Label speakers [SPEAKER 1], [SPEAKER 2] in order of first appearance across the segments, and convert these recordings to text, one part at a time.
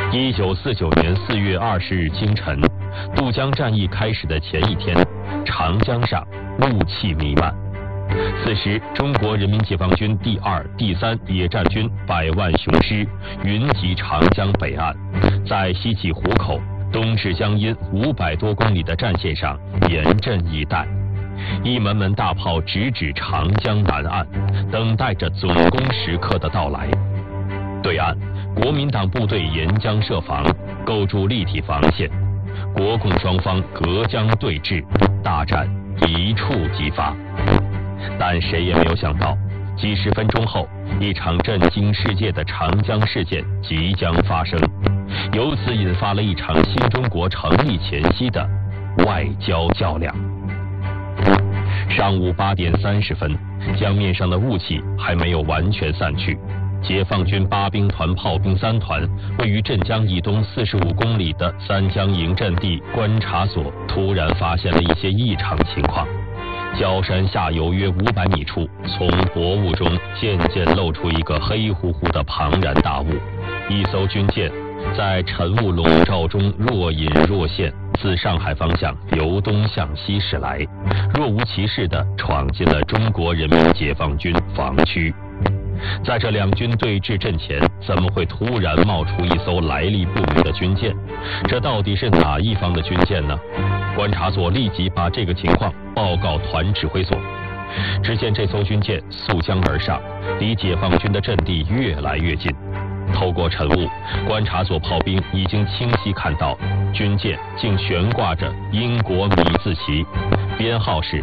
[SPEAKER 1] 1949年4月20日清晨，渡江战役开始的前一天，长江上雾气弥漫。此时，中国人民解放军第2、第3野战军100万雄师云集长江北岸，在西起湖口、东至江阴500多公里的战线上严阵以待。一门门大炮直指长江南岸，等待着总攻时刻的到来。对岸，国民党部队沿江设防，构筑立体防线，国共双方隔江对峙，大战一触即发。但谁也没有想到，几十分钟后，一场震惊世界的长江事件即将发生，由此引发了一场新中国成立前夕的外交较量。上午8点30分，江面上的雾气还没有完全散去，解放军8兵团炮兵3团位于镇江以东45公里的三江营阵地观察所突然发现了一些异常情况。礁山下游约500米处，从薄雾中渐渐露出一个黑乎乎的庞然大物，一艘军舰在晨雾笼罩中若隐若现，自上海方向由东向西驶来，若无其事地闯进了中国人民解放军防区。在这两军对峙阵前，怎么会突然冒出一艘来历不明的军舰？这到底是哪一方的军舰呢？观察所立即把这个情况报告团指挥所。只见这艘军舰溯江而上，离解放军的阵地越来越近。透过晨雾，观察所炮兵已经清晰看到，军舰竟悬挂着英国米字旗，编号是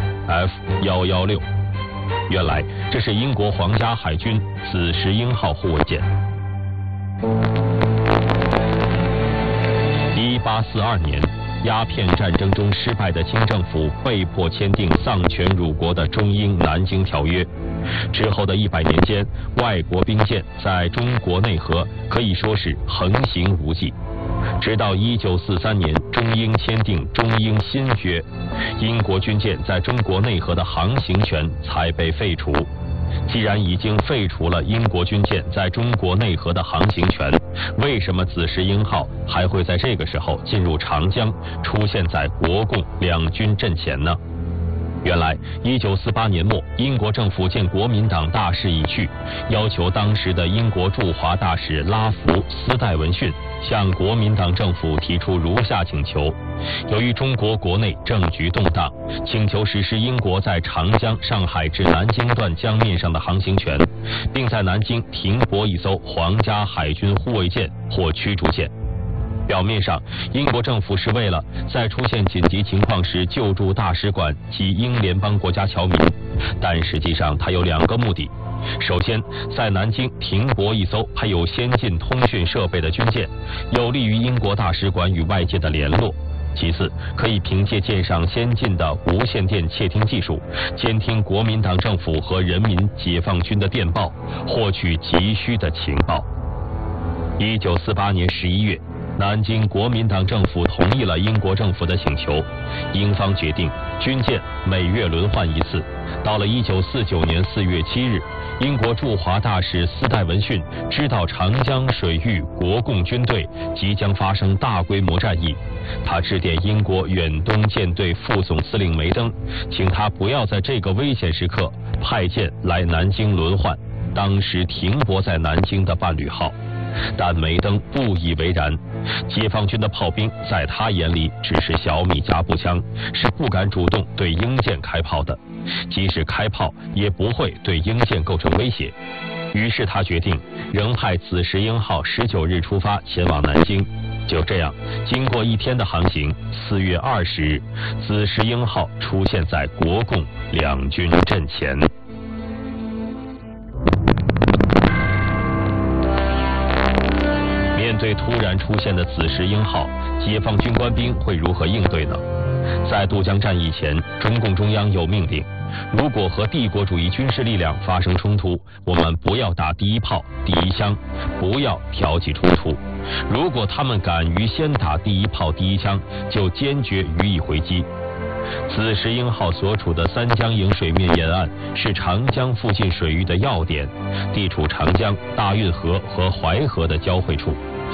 [SPEAKER 1] F116。原来这是英国皇家海军紫石英号护卫舰。1842年，鸦片战争中失败的清政府被迫签订丧权辱国的中英南京条约。之后的100年间，外国兵舰在中国内河可以说是横行无忌。直到1943年，中英签订中英新约，英国军舰在中国内河的航行权才被废除。既然已经废除了英国军舰在中国内河的航行权，为什么紫石英号还会在这个时候进入长江，出现在国共两军阵前呢？原来1948年末，英国政府见国民党大势已去，要求当时的英国驻华大使拉弗·斯戴文逊向国民党政府提出如下请求：由于中国国内政局动荡，请求实施英国在长江、上海至南京段江面上的航行权，并在南京停泊一艘皇家海军护卫舰或驱逐舰。表面上，英国政府是为了在出现紧急情况时救助大使馆及英联邦国家侨民，但实际上它有2个目的。首先，在南京停泊一艘配有先进通讯设备的军舰，有利于英国大使馆与外界的联络。其次，可以凭借舰上先进的无线电窃听技术，监听国民党政府和人民解放军的电报，获取急需的情报。1948年11月，南京国民党政府同意了英国政府的请求，英方决定军舰每月轮换一次。到了1949年4月7日，英国驻华大使斯戴文逊知道长江水域国共军队即将发生大规模战役，他致电英国远东舰队副总司令梅登，请他不要在这个危险时刻派舰来南京轮换当时停泊在南京的伴侣号。但梅登不以为然，解放军的炮兵在他眼里只是小米加步枪，是不敢主动对英舰开炮的，即使开炮也不会对英舰构成威胁。于是他决定仍派紫石英号19日出发前往南京。就这样，经过1天的航行，4月20日，紫石英号出现在国共两军阵前。面对突然出现的紫石英号，解放军官兵会如何应对呢？在渡江战役前，中共中央有命令，如果和帝国主义军事力量发生冲突，我们不要打第一炮、第一枪，不要挑起冲突。如果他们敢于先打第一炮、第一枪，就坚决予以回击。紫石英号所处的三江营水面沿岸是长江附近水域的要点，地处长江、大运河和淮河的交汇处，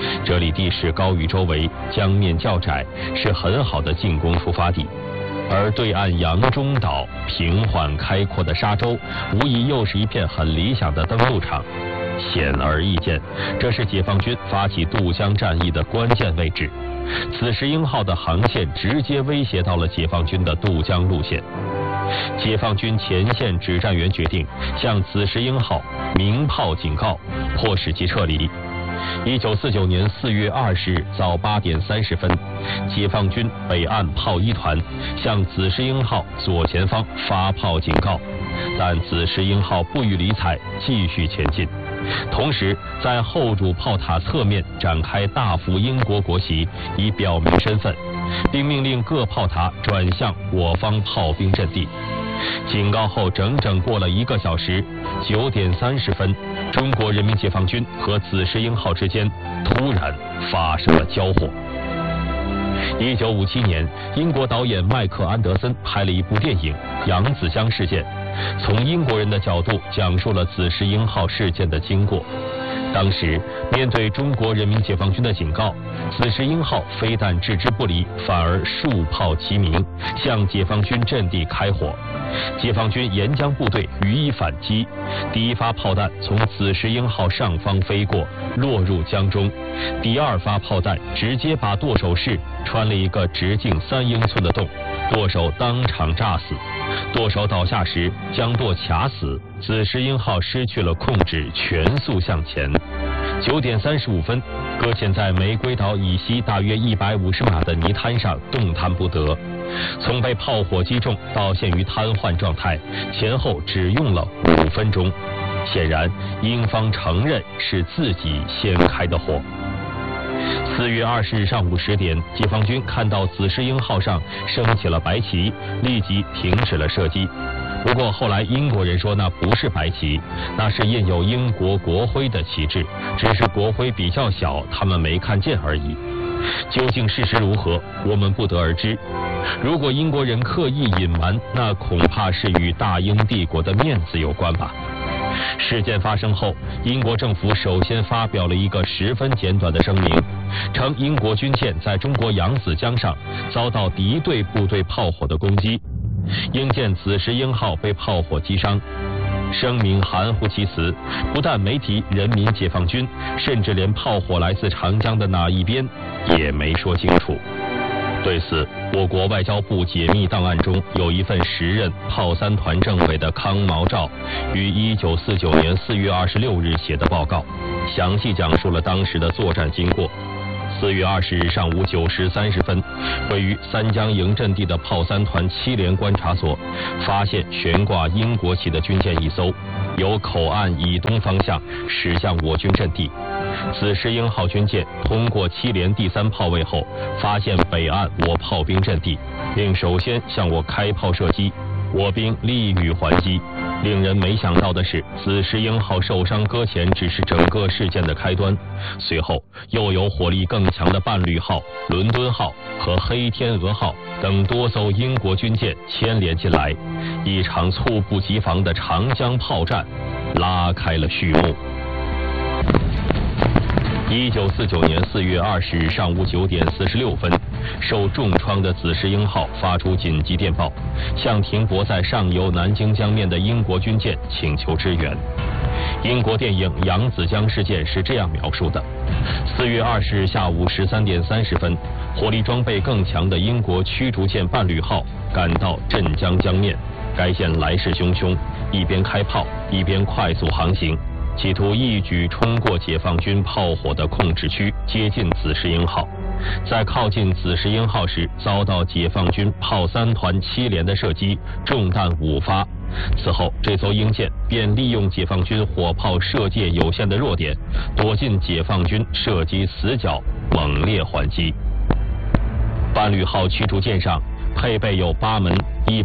[SPEAKER 1] 这里地势高于周围，江面较窄，是很好的进攻出发地。而对岸洋中岛平缓开阔的沙洲，无疑又是一片很理想的登陆场。显而易见，这是解放军发起渡江战役的关键位置。此时鹰号的航线直接威胁到了解放军的渡江路线。解放军前线指战员决定向此时鹰号鸣炮警告，迫使其撤离。1949年4月20日早8点30分，解放军北岸炮一团向紫石鹰号左前方发炮警告，但紫石鹰号不予理睬，继续前进。同时，在后主炮塔侧面展开大幅英国国旗，以表明身份，并命令各炮塔转向我方炮兵阵地。警告后整整过了1个小时，9点30分，中国人民解放军和紫石鹰号之间突然发生了交火。1957年，英国导演麦克安德森拍了一部电影《扬子江事件》，从英国人的角度讲述了紫石鹰号事件的经过。当时面对中国人民解放军的警告，紫石鹰号非但置之不理，反而数炮齐鸣，向解放军阵地开火。解放军沿江部队予以反击，第一发炮弹从紫石鹰号上方飞过，落入江中；第二发炮弹直接把舵手室穿了一个直径3英寸的洞，舵手当场炸死。舵手倒下时将舵卡死，紫石鹰号失去了控制，全速向前。9点35分，搁浅在玫瑰岛以西大约150码的泥滩上动弹不得。从被炮火击中到陷于瘫痪状态，前后只用了5分钟。显然，英方承认是自己先开的火。4月20日上午10点，解放军看到紫石鹰号上升起了白旗，立即停止了射击。不过后来英国人说那不是白旗，那是印有英国国徽的旗帜，只是国徽比较小，他们没看见而已。究竟事实如何，我们不得而知。如果英国人刻意隐瞒，那恐怕是与大英帝国的面子有关吧。事件发生后，英国政府首先发表了一个十分简短的声明，称英国军舰在中国扬子江上遭到敌对部队炮火的攻击，英舰紫石鹰号被炮火击伤。声明含糊其辞，不但没提人民解放军，甚至连炮火来自长江的哪一边也没说清楚。对此，我国外交部解密档案中有一份时任炮3团政委的康毛照于1949年4月26日写的报告，详细讲述了当时的作战经过。4月20日上午9时30分，位于三江营阵地的炮3团7连观察所发现悬挂英国旗的军舰一艘，由口岸以东方向驶向我军阵地。紫石鹰号军舰通过7连第3炮位后，发现北岸我炮兵阵地，并首先向我开炮射击，我兵力予还击。令人没想到的是，紫石鹰号受伤搁浅只是整个事件的开端，随后又有火力更强的伴侣号、伦敦号和黑天鹅号等多艘英国军舰牵连进来，一场猝不及防的长江炮战拉开了序幕。1949年4月20日上午9点46分，受重创的紫石鹰号发出紧急电报，向停泊在上游南京江面的英国军舰请求支援。英国电影《扬子江事件》是这样描述的：4月20日下午13点30分，火力装备更强的英国驱逐舰伴侣号赶到镇江江面，该舰来势汹汹，一边开炮一边快速航行，企图一举冲过解放军炮火的控制区，接近紫石鹰号。在靠近紫石鹰号时，遭到解放军炮3团7连的射击，中弹5发。此后，这艘英舰便利用解放军火炮射界有限的弱点，躲进解放军射击死角，猛烈还击。伴侣号驱逐舰上配备有8门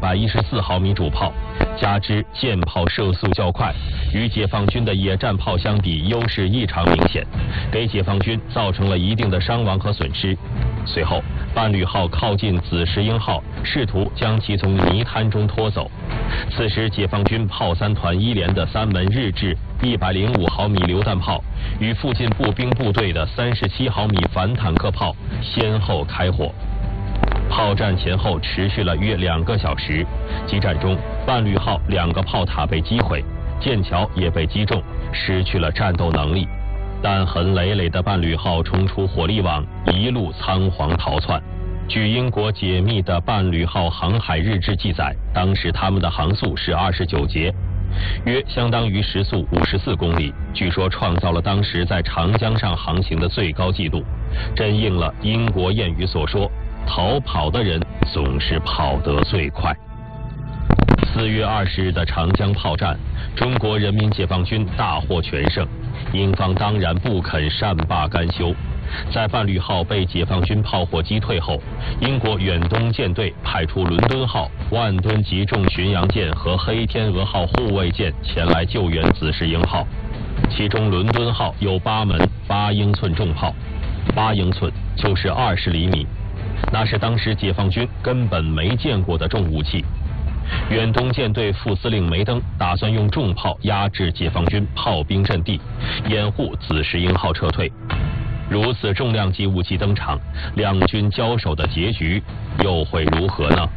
[SPEAKER 1] 114毫米主炮，加之舰炮射速较快，与解放军的野战炮相比，优势异常明显，给解放军造成了一定的伤亡和损失。 随后，伴侣号靠近紫石英号，试图将其从泥滩中拖走。此时，解放军炮3团1连的3门日制105毫米榴弹炮与附近步兵部队的37毫米反坦克炮先后开火。炮战前后持续了约2个小时。激战中，伴侣号2个炮塔被击毁，剑桥也被击中，失去了战斗能力。弹痕累累的伴侣号冲出火力网，一路仓皇逃窜。据英国解密的伴侣号航海日志记载，当时他们的航速是29节，约相当于时速54公里，据说创造了当时在长江上航行的最高纪录，真应了英国谚语所说，逃跑的人总是跑得最快。4月20日的长江炮战，中国人民解放军大获全胜，英方当然不肯善罢甘休。在伴侣号被解放军炮火击退后，英国远东舰队派出伦敦号万吨级重巡洋舰和黑天鹅号护卫舰前来救援紫石英号，其中伦敦号有8门8英寸重炮，8英寸就是20厘米，那是当时解放军根本没见过的重武器。远东舰队副司令梅登打算用重炮压制解放军炮兵阵地，掩护紫石英号撤退。如此重量级武器登场，两军交手的结局又会如何呢？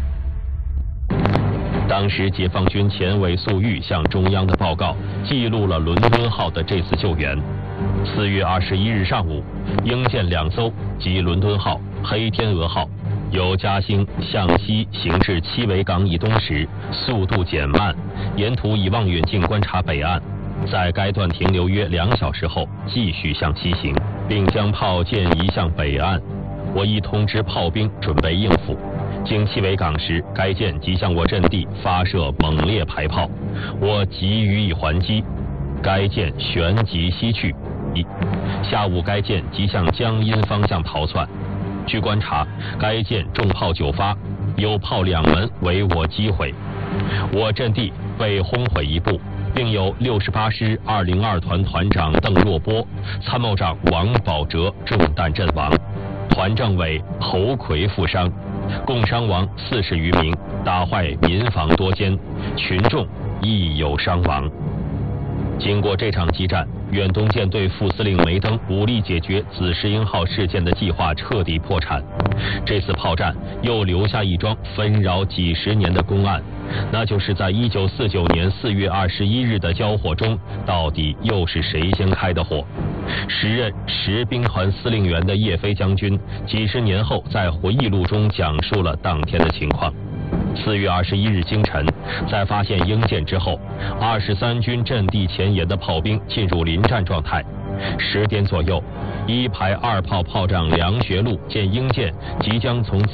[SPEAKER 1] 当时解放军前委粟裕向中央的报告记录了伦敦号的这次救援。4月21日上午，英舰2艘及伦敦号、黑天鹅号由嘉兴向西行至七尾港以东时，速度减慢，沿途以望远镜观察北岸。在该段停留约2小时后，继续向西行，并将炮舰移向北岸。我已通知炮兵准备应付。经七尾港时，该舰即向我阵地发射猛烈排炮，我急予以还击。该舰旋即西去。下午，该舰即向江阴方向逃窜。据观察，该舰重炮9发，有炮2门为我击毁，我阵地被轰毁1部，并有68师202团团长邓若波、参谋长王保哲中弹阵亡，团政委侯奎负伤，共伤亡40余名，打坏民房多间，群众亦有伤亡。经过这场激战，远东舰队副司令梅登武力解决紫石英号事件的计划彻底破产。这次炮战又留下一桩纷扰几十年的公案，那就是在1949年4月21日的交火中，到底又是谁先开的火？时任10兵团司令员的叶飞将军几十年后在回忆录中讲述了当天的情况。4月21日清晨，在发现英舰之后，23军阵地前沿的炮兵进入临战状态。10点左右，1排2炮炮长梁学禄见英舰即将从